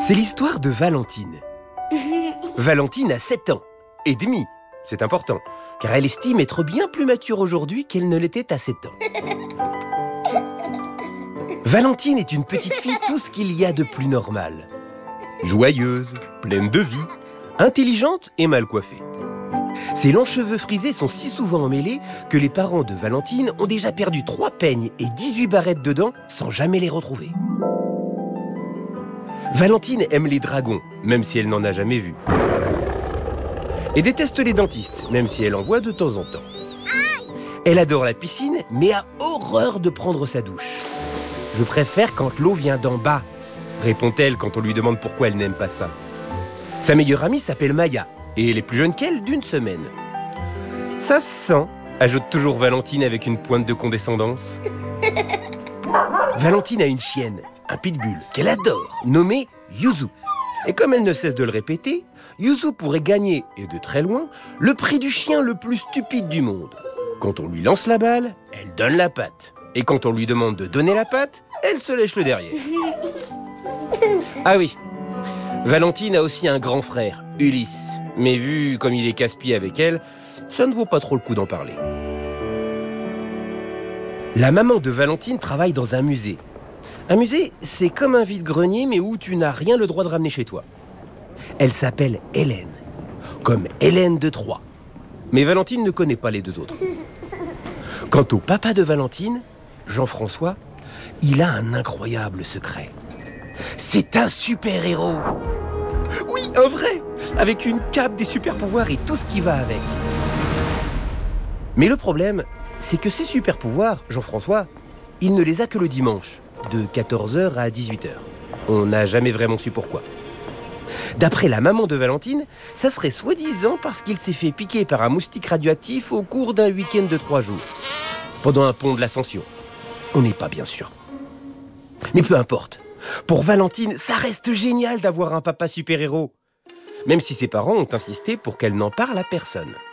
C'est l'histoire de Valentine. Valentine a 7 ans et demi. C'est important, car elle estime être bien plus mature aujourd'hui qu'elle ne l'était à 7 ans. Valentine est une petite fille, tout ce qu'il y a de plus normal. Joyeuse, pleine de vie, intelligente et mal coiffée. Ses longs cheveux frisés sont si souvent emmêlés que les parents de Valentine ont déjà perdu 3 peignes et 18 barrettes de dents sans jamais les retrouver. Valentine aime les dragons, même si elle n'en a jamais vu. Et déteste les dentistes, même si elle en voit de temps en temps. Elle adore la piscine, mais a horreur de prendre sa douche. « Je préfère quand l'eau vient d'en bas », répond-elle quand on lui demande pourquoi elle n'aime pas ça. Sa meilleure amie s'appelle Maya, et elle est plus jeune qu'elle d'1 semaine. « Ça se sent », ajoute toujours Valentine avec une pointe de condescendance. Valentine a une chienne, un pitbull, qu'elle adore, nommé Yuzu. Et comme elle ne cesse de le répéter, Yuzu pourrait gagner, et de très loin, le prix du chien le plus stupide du monde. Quand on lui lance la balle, elle donne la patte. Et quand on lui demande de donner la patte, elle se lèche le derrière. Ah oui, Valentine a aussi un grand frère, Ulysse. Mais vu comme il est casse-pied avec elle, ça ne vaut pas trop le coup d'en parler. La maman de Valentine travaille dans un musée. Un musée, c'est comme un vide-grenier, mais où tu n'as rien le droit de ramener chez toi. Elle s'appelle Hélène, comme Hélène de Troie. Mais Valentine ne connaît pas les 2 autres. Quant au papa de Valentine, Jean-François, il a un incroyable secret. C'est un super-héros. Oui, un vrai, avec une cape, des super-pouvoirs et tout ce qui va avec. Mais le problème, c'est que ces super-pouvoirs, Jean-François, il ne les a que le dimanche, de 14h à 18h. On n'a jamais vraiment su pourquoi. D'après la maman de Valentine, ça serait soi-disant parce qu'il s'est fait piquer par un moustique radioactif au cours d'un week-end de 3 jours, pendant un pont de l'Ascension. On n'est pas bien sûr. Mais peu importe. Pour Valentine, ça reste génial d'avoir un papa super-héros. Même si ses parents ont insisté pour qu'elle n'en parle à personne.